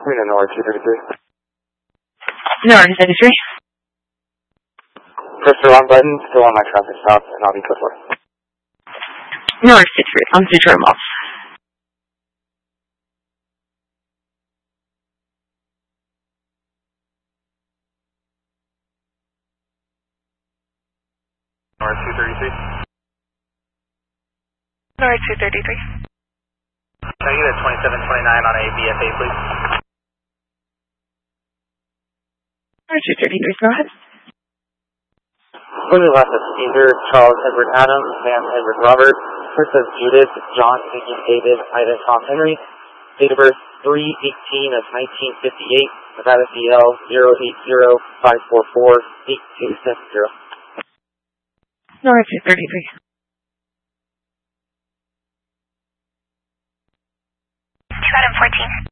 Reno North 233. North 233. Press the wrong button, still on my traffic stop, and I'll be code 4. North 233, on Citroen off. North 233. North 233. Can I get a 2729 on a BFA, please? North 233, go ahead. When we left us, Caesar, Charles, Edward Adam, Sam, Edward Robert, Princess Judith, John, Vicky, David, Ida, Tom, Henry, date of birth 3/18 of 1958, Nevada CL 080-544-8270. North 233. Adam 14.